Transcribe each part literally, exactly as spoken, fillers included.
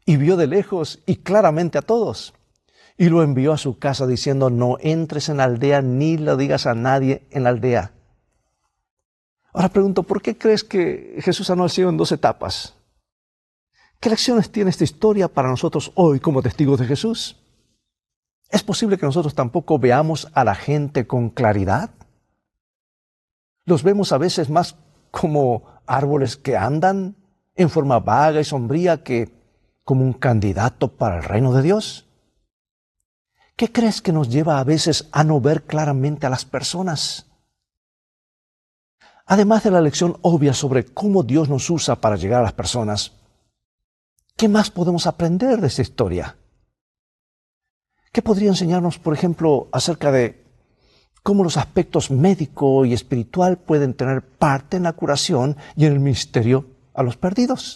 y vio de lejos y claramente a todos. Y lo envió a su casa diciendo, no entres en la aldea ni lo digas a nadie en la aldea. Ahora pregunto, ¿por qué crees que Jesús sanó al ciego en dos etapas? ¿Qué lecciones tiene esta historia para nosotros hoy como testigos de Jesús? ¿Es posible que nosotros tampoco veamos a la gente con claridad? Los vemos a veces más como árboles que andan en forma vaga y sombría que como un candidato para el reino de Dios. ¿Qué crees que nos lleva a veces a no ver claramente a las personas? Además de la lección obvia sobre cómo Dios nos usa para llegar a las personas, ¿qué más podemos aprender de esta historia? ¿Qué podría enseñarnos, por ejemplo, acerca de cómo los aspectos médico y espiritual pueden tener parte en la curación y en el ministerio a los perdidos?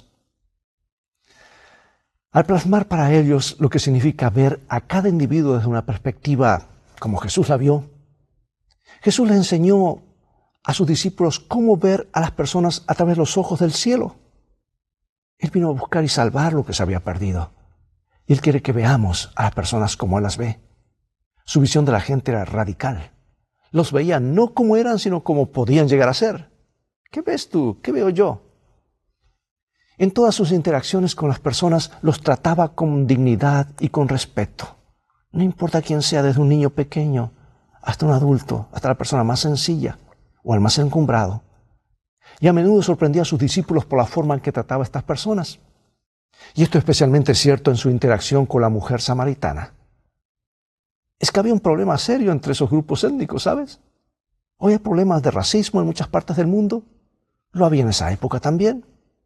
Al plasmar para ellos lo que significa ver a cada individuo desde una perspectiva como Jesús la vio, Jesús le enseñó a sus discípulos cómo ver a las personas a través de los ojos del cielo. Él vino a buscar y salvar lo que se había perdido. Y Él quiere que veamos a las personas como Él las ve. Su visión de la gente era radical. Los veía no como eran, sino como podían llegar a ser. ¿Qué ves tú? ¿Qué veo yo? En todas sus interacciones con las personas los trataba con dignidad y con respeto. No importa quién sea, desde un niño pequeño hasta un adulto, hasta la persona más sencilla o el más encumbrado. Y a menudo sorprendía a sus discípulos por la forma en que trataba a estas personas. Y esto es especialmente cierto en su interacción con la mujer samaritana. Es que había un problema serio entre esos grupos étnicos, ¿sabes? Hoy hay problemas de racismo en muchas partes del mundo. Lo había en esa época también.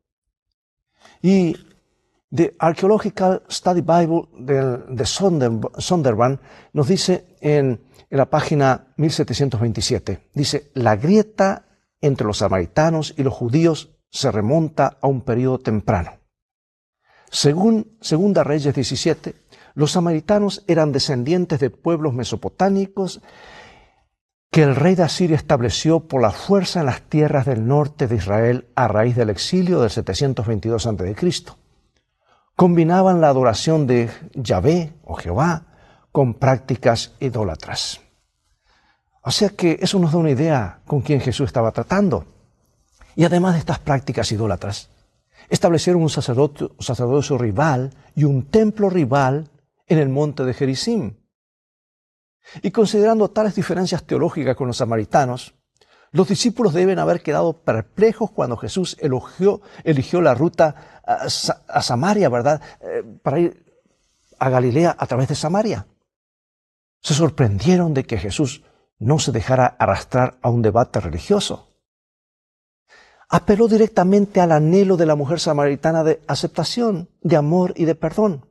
Y The Archaeological Study Bible de, de Sondervan nos dice en, en la página mil setecientos veintisiete, dice, la grieta entre los samaritanos y los judíos se remonta a un periodo temprano. Según Segunda Reyes diecisiete, los samaritanos eran descendientes de pueblos mesopotámicos que el rey de Asiria estableció por la fuerza en las tierras del norte de Israel a raíz del exilio del setecientos veintidós antes de Cristo Combinaban la adoración de Yahvé o Jehová con prácticas idólatras. O sea que eso nos da una idea con quién Jesús estaba tratando. Y además de estas prácticas idólatras, establecieron un sacerdocio, un sacerdocio rival y un templo rival en el monte de Gerizim. Y considerando tales diferencias teológicas con los samaritanos, los discípulos deben haber quedado perplejos cuando Jesús eligió, eligió la ruta a, a Samaria, ¿verdad? Eh, para ir a Galilea a través de Samaria. Se sorprendieron de que Jesús no se dejara arrastrar a un debate religioso. Apeló directamente al anhelo de la mujer samaritana de aceptación, de amor y de perdón.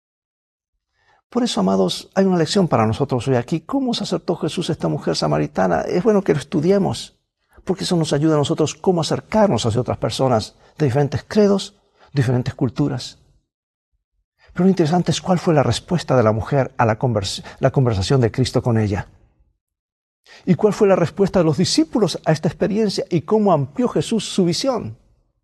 Por eso, amados, hay una lección para nosotros hoy aquí. ¿Cómo se aceptó Jesús a esta mujer samaritana? Es bueno que lo estudiemos, porque eso nos ayuda a nosotros cómo acercarnos hacia otras personas de diferentes credos, diferentes culturas. Pero lo interesante es cuál fue la respuesta de la mujer a la, convers- la conversación de Cristo con ella. Y cuál fue la respuesta de los discípulos a esta experiencia y cómo amplió Jesús su visión.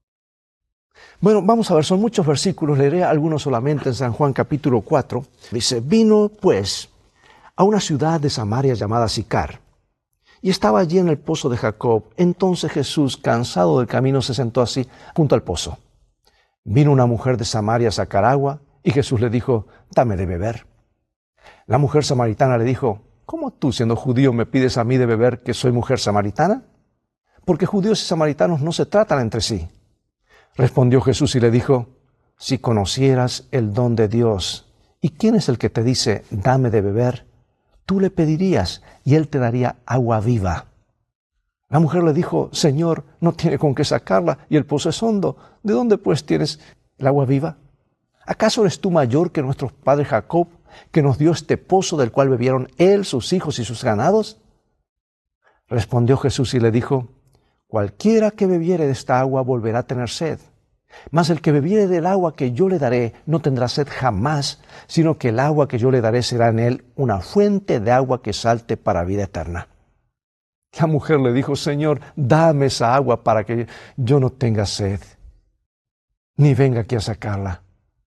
Bueno, vamos a ver, son muchos versículos, leeré algunos solamente en San Juan capítulo cuatro. Dice, vino pues a una ciudad de Samaria llamada Sicar, y estaba allí en el pozo de Jacob. Entonces Jesús, cansado del camino, se sentó así junto al pozo. Vino una mujer de Samaria a sacar agua, y Jesús le dijo, dame de beber. La mujer samaritana le dijo, ¿cómo tú, siendo judío, me pides a mí de beber que soy mujer samaritana? Porque judíos y samaritanos no se tratan entre sí. Respondió Jesús y le dijo, si conocieras el don de Dios, ¿y quién es el que te dice, dame de beber? Tú le pedirías y él te daría agua viva. La mujer le dijo, Señor, no tiene con qué sacarla y el pozo es hondo. ¿De dónde pues tienes el agua viva? ¿Acaso eres tú mayor que nuestro padre Jacob, que nos dio este pozo del cual bebieron él, sus hijos y sus ganados? Respondió Jesús y le dijo, cualquiera que bebiere de esta agua volverá a tener sed, mas el que bebiere del agua que yo le daré no tendrá sed jamás, sino que el agua que yo le daré será en él una fuente de agua que salte para vida eterna. La mujer le dijo, Señor, dame esa agua para que yo no tenga sed, ni venga aquí a sacarla.